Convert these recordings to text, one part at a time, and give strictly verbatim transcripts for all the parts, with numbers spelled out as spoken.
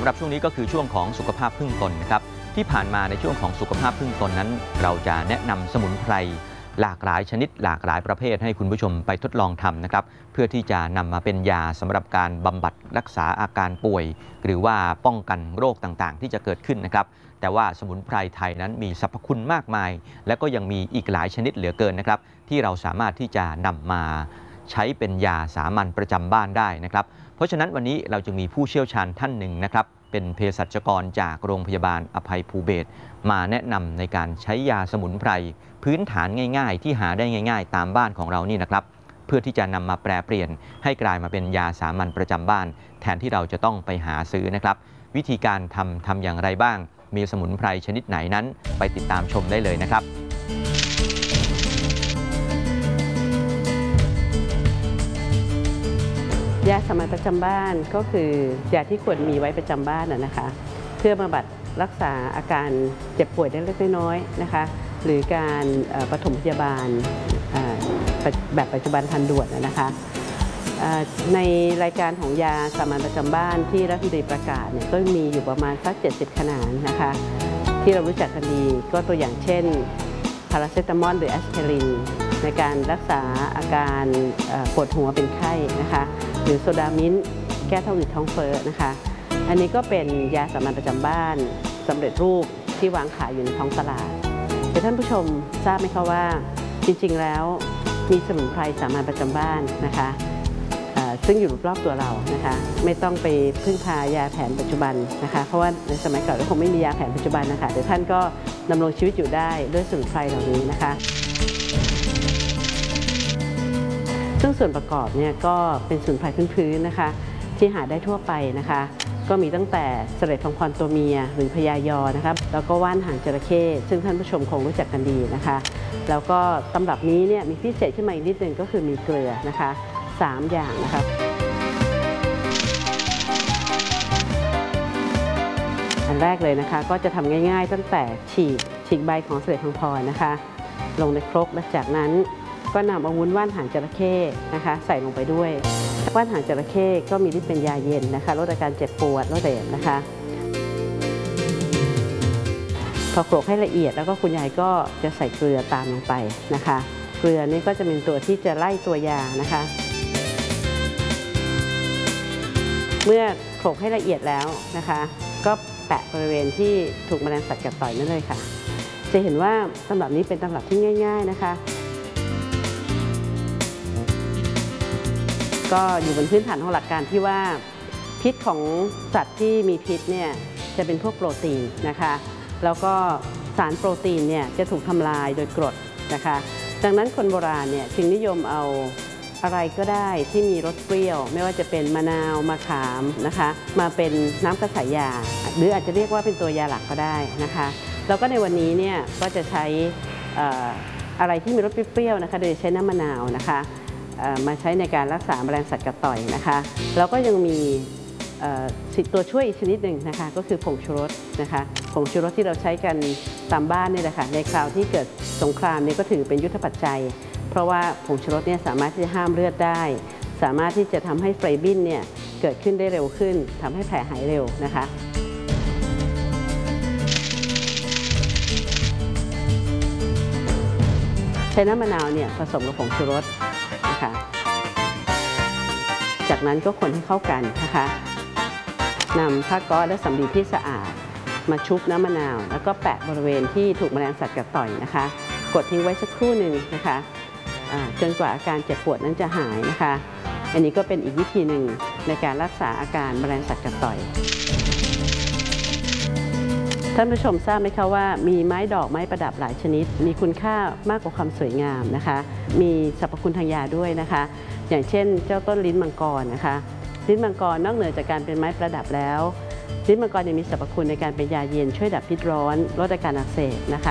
หรับช่วงนี้ก็คือช่วงของสุขภาพพึ่งตนนะครับที่ผ่านมาในช่วงของสุขภาพพึ่งตนนั้นเราจะแนะนำสมุนไพรหลากหลายชนิดหลากหลายประเภทให้คุณผู้ชมไปทดลองทำนะครับเพื่อที่จะนำมาเป็นยาสำหรับการบำบัดรักษาอาการป่วยหรือว่าป้องกันโรคต่างๆที่จะเกิดขึ้นนะครับแต่ว่าสมุนไพรไทยนั้นมีสรรพคุณมากมายและก็ยังมีอีกหลายชนิดเหลือเกินนะครับที่เราสามารถที่จะนำมาใช้เป็นยาสามัญประจำบ้านได้นะครับเพราะฉะนั้นวันนี้เราจึงมีผู้เชี่ยวชาญท่านหนึ่งนะครับเป็นเภสัชกรจากโรงพยาบาลอภัยภูเบศรมาแนะนำในการใช้ยาสมุนไพรพื้นฐานง่ายๆที่หาได้ง่ายๆตามบ้านของเรานี่นะครับเพื่อที่จะนำมาแปลเปลี่ยนให้กลายมาเป็นยาสามัญประจำบ้านแทนที่เราจะต้องไปหาซื้อนะครับวิธีการทำทำอย่างไรบ้างมีสมุนไพรชนิดไหนนั้นไปติดตามชมได้เลยนะครับยาสามัญประจำบ้านก็คือยาที่ควรมีไว้ประจำบ้านนะคะเพื่อบำบัดรักษาอาการเจ็บป่วยเล็กๆน้อยๆนะคะหรือการปฐมพยาบาลแบบปัจจุบันทันด่วนนะคะในรายการของยาสามัญประจำบ้านที่รัฐมนตรีประกาศเนี่ยก็มีอยู่ประมาณสักเจ็ดสิบขนาดนะคะที่เรารู้จักกันดีก็ตัวอย่างเช่นพาราเซตามอลหรือแอสไพรินในการรักษาอาการปวดหัวเป็นไข้นะคะหรือโซดามิ้นแก้ท้องอืดท้องเฟ้อนะคะอันนี้ก็เป็นยาสามัญประจำบ้านสำเร็จรูปที่วางขายอยู่ในท้องตลาดแต่ท่านผู้ชมทราบไหมคะว่าจริงๆแล้วมีสมุนไพรสามัญประจำบ้านนะคะซึ่งอยู่รอบตัวเรานะคะไม่ต้องไปพึ่งพายาแผนปัจจุบันนะคะเพราะว่าในสมัยก่อนก็คงไม่มียาแผนปัจจุบันนะคะแต่ท่านก็ดำรงชีวิตอยู่ได้ด้วยสมุนไพรเหล่านี้นะคะซึ่งส่วนประกอบเนี่ยก็เป็นสมุนไพรพื้นๆนะคะที่หาได้ทั่วไปนะคะก็มีตั้งแต่เสลดทองคอนตัวเมียหรือพญายอนะครับแล้วก็ว่านหางจระเข้ซึ่งท่านผู้ชมคงรู้จักกันดีนะคะแล้วก็ตำรับนี้เนี่ยมีพิเศษขึ้นมาอีกนิดนึงก็คือมีเกลือนะคะสามอย่างนะครับอันแรกเลยนะคะก็จะทำง่ายๆตั้งแต่ฉีกฉีกใบของเสลดทองคอนนะคะลงในครกและจากนั้นก็นำเอาวุ้นว่านหางจระเข้นะคะใส่ลงไปด้วยว่านหางจระเข้ก็มีฤทธิ์เป็นยาเย็นนะคะลดอาการเจ็บปวดลดเด่นนะคะพอโขลกให้ละเอียดแล้วก็คุณยายก็จะใส่เกลือตามลงไปนะคะเกลือนี่ก็จะเป็นตัวที่จะไล่ตัวยานะคะเมื่อโขลกให้ละเอียดแล้วนะคะก็แปะบริเวณที่ถูกแมลงสัตว์กัดต่อยนั่นเลยค่ะจะเห็นว่าตำรับนี้เป็นตำรับที่ง่ายๆนะคะก็อยู่บนพื้นฐานของหลักการที่ว่าพิษของสัตว์ที่มีพิษเนี่ยจะเป็นพวกโปรตีนนะคะแล้วก็สารโปรตีนเนี่ยจะถูกทำลายโดยกรดนะคะดังนั้นคนโบราณเนี่ยจึงนิยมเอาอะไรก็ได้ที่มีรสเปรี้ยวไม่ว่าจะเป็นมะนาวมะขามนะคะมาเป็นน้ำกระสายยาหรืออาจจะเรียกว่าเป็นตัวยาหลักก็ได้นะคะแล้วก็ในวันนี้เนี่ยก็จะใช้อะไรที่มีรสเปรี้ยวนะคะโดยใช้น้ำมะนาวนะคะมาใช้ในการรักษาแมลงสัตว์กัดต่อยนะคะแล้วก็ยังมีตัวช่วยอีกชนิดหนึ่งนะคะก็คือผงชูรสนะคะผงชูรสที่เราใช้กันตามบ้านนี่แหละค่ะในคราวที่เกิดสงครามนี่ก็ถือเป็นยุทธปัจจัยเพราะว่าผงชูรสเนี่ยสามารถที่จะห้ามเลือดได้สามารถที่จะทำให้ไฟบินเนี่ยเกิดขึ้นได้เร็วขึ้นทำให้แผลหายเร็วนะคะใช้น้ำมะนาวเนี่ยผสมกับผงชูรสนะคะจากนั้นก็คนให้เข้ากันนะคะนำผ้าก๊อซและสำลีที่สะอาดมาชุบน้ำมะนาวแล้วก็แปะบริเวณที่ถูกแมลงสัตว์กัดต่อยนะคะกดทิ้งไว้สักครู่หนึ่งนะคะจนกว่าอาการเจ็บปวดนั้นจะหายนะคะอันนี้ก็เป็นอีกวิธีหนึ่งในการรักษาอาการแมลงสัตว์กัดต่อยท่านผู้ชมทราบไหมคะว่ามีไม้ดอกไม้ประดับหลายชนิดมีคุณค่ามากกว่าความสวยงามนะคะมีสรรพคุณทางยาด้วยนะคะอย่างเช่นเจ้าต้นลิ้นมังกรนะคะลิ้นมังกรนอกเหนือจากการเป็นไม้ประดับแล้วลิ้นมังกรยังมีสรรพคุณในการเป็นยาเย็นช่วยดับพิษร้อนลดอาการอักเสบนะคะ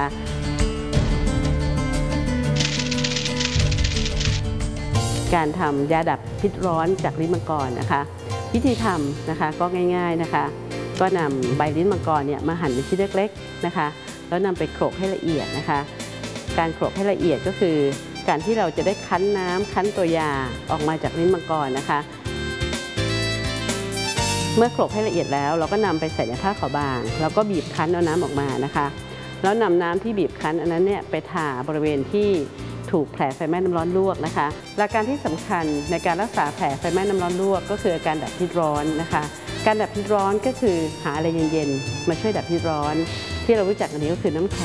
การทำยาดับพิษร้อนจากลิ้นมังกรนะคะวิธีทำนะคะก็ง่ายๆนะคะก็นำใบลิ้นมังกรเนี่ยมาหั่นเป็นชิ้นเล็กๆนะคะแล้วนำไปโขลกให้ละเอียดนะคะการโขลกให้ละเอียดก็คือการที่เราจะได้คั้นน้ำคั้นตัวยาออกมาจากลิ้นมังกรนะคะเมื่อโขลกให้ละเอียดแล้วเราก็นำไปใส่ในผ้าขาวบางแล้วก็บีบคั้นเอาน้ำออกมานะคะแล้วนำน้ำที่บีบคั้นอันนั้นเนี่ยไปทาบริเวณที่ถูกแผลไฟไหม้น้ำร้อนลวกนะคะหลักการที่สำคัญในการรักษาแผลไฟไหม้น้ำร้อนลวกก็คืออาการดับพิษร้อนนะคะการดับพิษร้อนก็คือหาอะไรเย็นๆมาช่วยดับพิษร้อนที่เรารู้จักกันนี้ก็คือน้ำแข็ง